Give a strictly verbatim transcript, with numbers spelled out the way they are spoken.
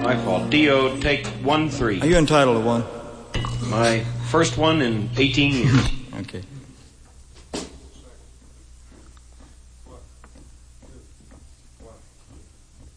My fault. Dio, take one three. Are you entitled to one? My first one in eighteen years. Okay.